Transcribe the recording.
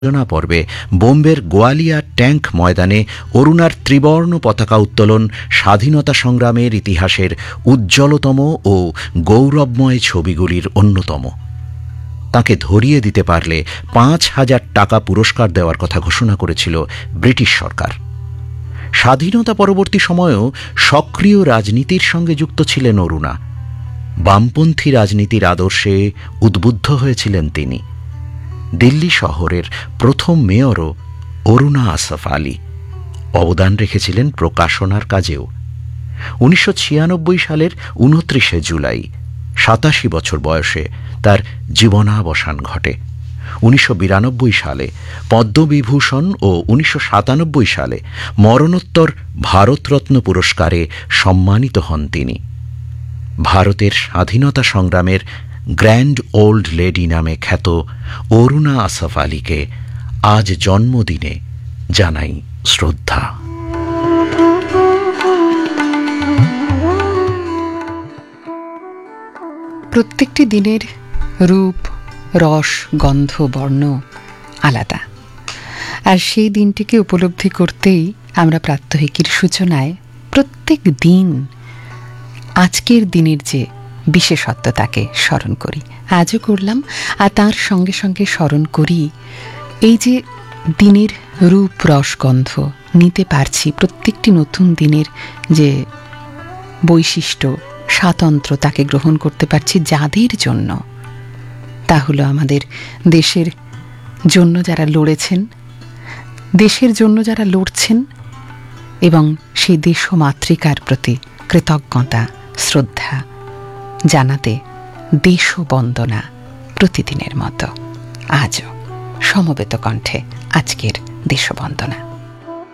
সূচনা পর্বে বোম্বের গোয়ালিয়া ট্যাঙ্ক ময়দানে অরুণার ত্রিবর্ণ পতাকা উত্তোলন স্বাধীনতা সংগ্রামের ইতিহাসের উজ্জ্বলতম ও গৌরবময় ছবিগুলির অন্যতম। তাকে ধরিয়ে দিতে পারলে ৫,০০০ টাকা পুরস্কার দেওয়ার কথা ঘোষণা করেছিল ব্রিটিশ সরকার। স্বাধীনতা পরবর্তী সময়েও সক্রিয় রাজনীতির সঙ্গে যুক্ত ছিলেন অরুণা। বামপন্থী রাজনীতির আদর্শে উদ্বুদ্ধ হয়েছিলেন তিনি। দিল্লি শহরের প্রথম মেয়রও অরুণা আসফ আলী। অবদান রেখেছিলেন প্রকাশনার কাজেও। ১৯৯৬ সালের ২৯শে জুলাই ৮৭ বছর বয়সে তার জীবনাবসান ঘটে। ১৯৯২ সালে পদ্মবিভূষণ ও ১৯৯৭ সালে মরণোত্তর ভারতরত্ন পুরস্কারে সম্মানিত হন তিনি। ভারতের স্বাধীনতা সংগ্রামের গ্র্যান্ড ওল্ড লেডি নামে খ্যাত অরুণা আসফ আলীকে আজ জন্মদিনে জানাই শ্রদ্ধা। প্রত্যেকটি দিনের রূপ, রস, গন্ধ, বর্ণ আলাদা। আর সেই দিনটিকে উপলব্ধি করতেই আমরা প্রাত্যহিকীর সূচনায় প্রত্যেক দিন আজকের দিনের যে বিশেষত্ব তাকে স্মরণ করি। আজও করলাম, আর তার সঙ্গে সঙ্গে স্মরণ করি এই যে দিনের রূপ, রস, গন্ধ নিতে পারছি, প্রত্যেকটি নতুন দিনের যে বৈশিষ্ট্য, স্বাতন্ত্র্য তাকে গ্রহণ করতে পারছি যাদের জন্য, তা হলো আমাদের দেশের জন্য যারা লড়েছেন, দেশের জন্য যারা লড়ছেন, এবং সেই দেশমাতৃকার প্রতি কৃতজ্ঞতা, শ্রদ্ধা জানাতে দেশবন্দনা প্রতিদিনের মতো আজও সমবেত কণ্ঠে আজকের দেশবন্দনা।